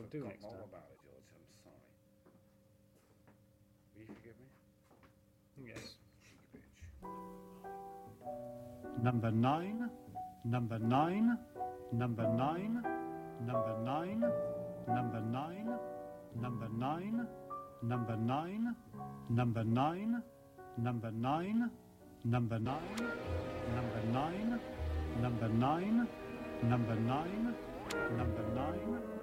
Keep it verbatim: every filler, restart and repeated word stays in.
do forgot next all time. about it, George. I'm sorry. Will you forgive me? Yes. Cheeky bitch. Number nine, number nine, number nine, number nine, number nine, number nine, number nine, number nine, number nine, number nine, number nine, number nine, number nine, number nine.